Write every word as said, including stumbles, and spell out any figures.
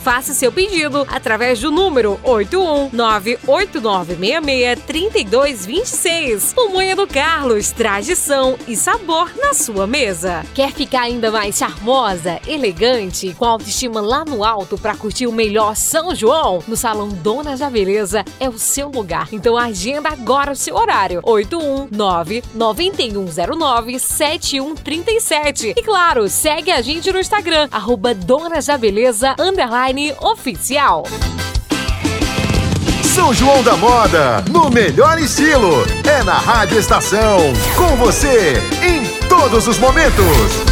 Faça seu pedido através do número oito um nove oito nove seis seis três dois dois seis. Pamonha do Carlos, tradição e sabor na sua mesa. Quer ficar ainda mais charmosa, elegante, com a autoestima lá no alto para curtir o melhor São João? No Salão Donas da Beleza é o seu lugar. Então agenda agora o seu horário. oito um nove nove um zero nove sete um três sete. E claro, segue a gente no Instagram, arroba Donas da Beleza, underline oficial. São João da Moda, no melhor estilo. É na Rádio Estação, com você, em todos os momentos.